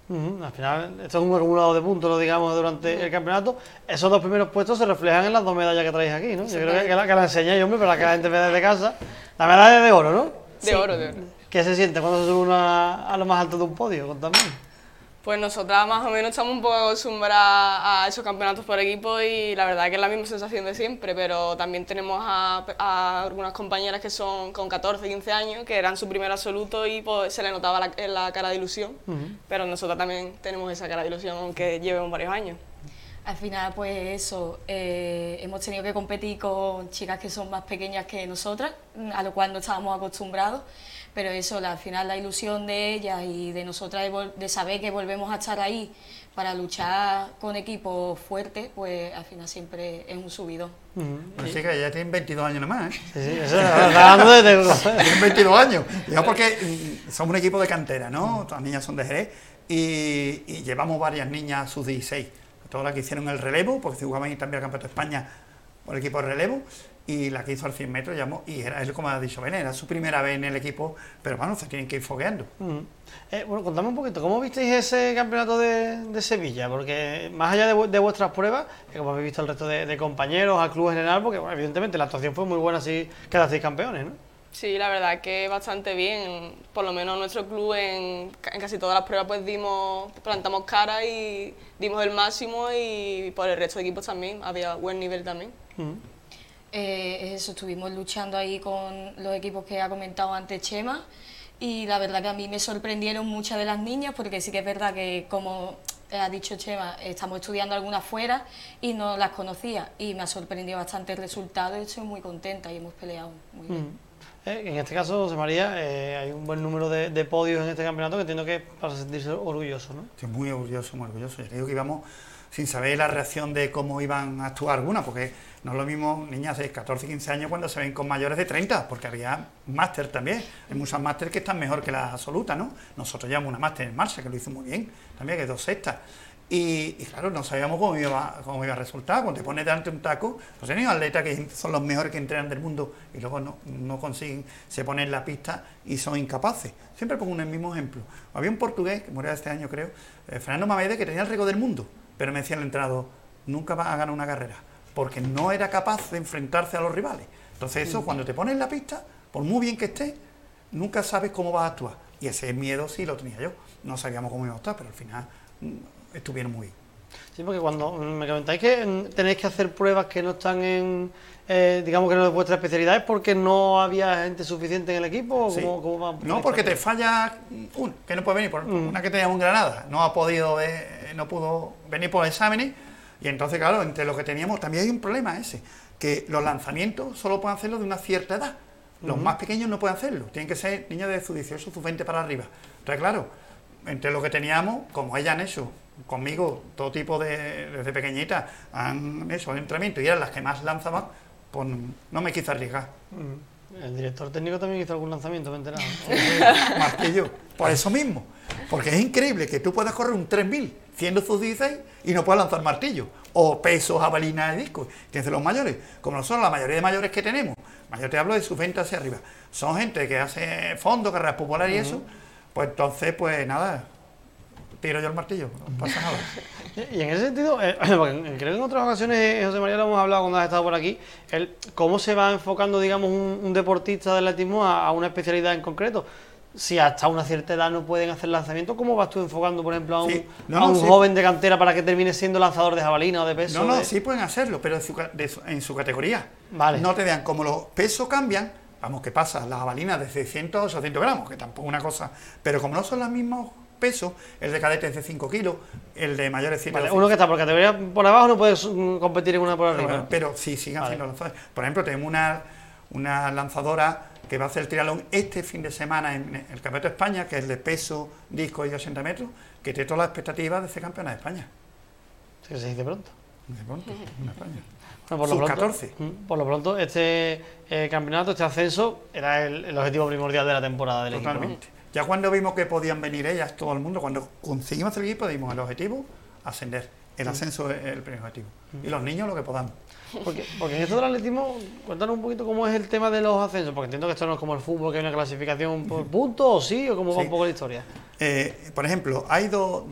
Al final, esto es un acumulado de puntos, lo digamos, durante el campeonato. Esos dos primeros puestos se reflejan en las dos medallas que traéis aquí, ¿no? Yo creo que la enseñéis, hombre, para que la gente vea desde casa. La medalla de oro, ¿no? De oro, de oro. ¿Qué se siente cuando se sube uno a lo más alto de un podio? Contadme. Pues nosotras más o menos estamos un poco acostumbradas a esos campeonatos por equipo y la verdad que es la misma sensación de siempre, pero también tenemos a algunas compañeras que son con 14, 15 años, que eran su primer absoluto y pues se le notaba en la cara de ilusión, pero nosotras también tenemos esa cara de ilusión aunque llevemos varios años. Al final, pues eso, hemos tenido que competir con chicas que son más pequeñas que nosotras, a lo cual no estábamos acostumbrados, pero eso, al final la ilusión de ellas y de nosotras de saber que volvemos a estar ahí para luchar con equipos fuertes, pues al final siempre es un subidón. Así que ya tienen 22 años nomás, ¿eh? Sí, eso hablando de... Tienen 22 años. Yo porque somos un equipo de cantera, ¿no? Todas las niñas son de Jerez y llevamos varias niñas sus 16. Todas las que hicieron el relevo, porque se jugaban también el Campeonato de España por el equipo de relevo, y la que hizo al 100 metros, y era él, como ha dicho Belén, era su primera vez en el equipo, pero bueno, se tienen que ir fogueando. Bueno, contadme un poquito, ¿cómo visteis ese campeonato de Sevilla? Porque más allá de vuestras pruebas, que como habéis visto el resto de compañeros, al club en general, porque bueno, evidentemente la actuación fue muy buena, así quedasteis campeones, ¿no? Sí, la verdad que bastante bien, por lo menos nuestro club en casi todas las pruebas pues plantamos cara y dimos el máximo y por el resto de equipos también, había buen nivel también. Eso, estuvimos luchando ahí con los equipos que ha comentado antes Chema y la verdad que a mí me sorprendieron muchas de las niñas porque sí que es verdad que como ha dicho Chema, estamos estudiando algunas fuera y no las conocía y me ha sorprendido bastante el resultado y estoy muy contenta y hemos peleado muy bien. En este caso, José María, hay un buen número de podios en este campeonato que entiendo que para sentirse orgulloso, ¿no? Estoy muy orgulloso, muy orgulloso. Yo digo que íbamos sin saber la reacción de cómo iban a actuar algunas, porque no es lo mismo niñas de 14, 15 años cuando se ven con mayores de 30, porque había máster también. Hay muchas máster que están mejor que las absolutas, ¿no? Nosotros llevamos una máster en marcha, que lo hizo muy bien, también, que 2 sextas. Y claro, no sabíamos cómo iba a resultar. Cuando te pones delante un taco, pues hay atletas que son los mejores que entrenan del mundo y luego no consiguen, se ponen en la pista y son incapaces. Siempre pongo un mismo ejemplo. Había un portugués, que murió este año creo, Fernando Mamede, que tenía el récord del mundo, pero me decía el entrenador, nunca va a ganar una carrera, porque no era capaz de enfrentarse a los rivales. Entonces eso, cuando te pones en la pista, por muy bien que estés, nunca sabes cómo vas a actuar. Y ese miedo sí lo tenía yo. No sabíamos cómo iba a actuar, pero al final estuvieron muy bien. Sí, porque cuando me comentáis que tenéis que hacer pruebas que no están en, digamos que no es vuestra especialidad, ¿es porque no había gente suficiente en el equipo? Sí. ¿Cómo va? No, porque te falla uno, que no puede venir, por una que teníamos en Granada, no pudo venir por exámenes, y entonces claro, entre lo que teníamos, también hay un problema ese, que los lanzamientos solo pueden hacerlo de una cierta edad, los más pequeños no pueden hacerlo, tienen que ser niños de sus 18, sus 20 para arriba. Entonces claro, entre lo que teníamos, como ellas han hecho conmigo, todo tipo desde pequeñita, han hecho el entrenamiento y eran las que más lanzaban, pues no me quise arriesgar. El director técnico también hizo algún lanzamiento, me he enterado. Martillo, por eso mismo, porque es increíble que tú puedas correr un 3000 siendo sus 16 y no puedas lanzar martillo, o peso, jabalina de disco. Tienes los mayores, como nosotros, la mayoría de mayores que tenemos, yo te hablo de sus 20 hacia arriba, son gente que hace fondo, carreras populares y eso, pues entonces, pues nada, tiro yo el martillo, no pasa nada. Y en ese sentido, creo que en otras ocasiones, José María, lo hemos hablado cuando has estado por aquí, cómo se va enfocando, digamos, un deportista del atletismo a una especialidad en concreto. Si hasta una cierta edad no pueden hacer lanzamiento, ¿cómo vas tú enfocando, por ejemplo, a un joven de cantera para que termine siendo lanzador de jabalina o de peso? Sí pueden hacerlo, pero en su categoría. Vale. No te vean, como los pesos cambian, vamos, ¿qué pasa? Las jabalinas de 600 a 800 gramos, que tampoco es una cosa, pero como no son los mismos pesos, el de cadete es de 5 kilos, el de mayores 100. Vale, uno que está por categoría por abajo no puede competir en una por arriba. Pero sí, siguen haciendo lanzadores. Por ejemplo, tenemos una lanzadora que va a hacer el triatlón este fin de semana en el Campeonato de España, que es de peso, disco y 80 metros, que tiene todas las expectativas de ser campeona de España. Sí, que se dice pronto. De pronto, en España. Bueno, por lo pronto, 14. Por lo pronto, este campeonato, este ascenso, era el objetivo primordial de la temporada del equipo. Totalmente. Ya cuando vimos que podían venir ellas, todo el mundo, cuando conseguimos el equipo, dimos el objetivo, ascender. El ascenso es el primer objetivo. Y los niños lo que podamos. Porque en esto del atletismo, cuéntanos un poquito cómo es el tema de los ascensos, porque entiendo que esto no es como el fútbol, que hay una clasificación por puntos, o sí, o cómo va un poco la historia. Por ejemplo, hay dos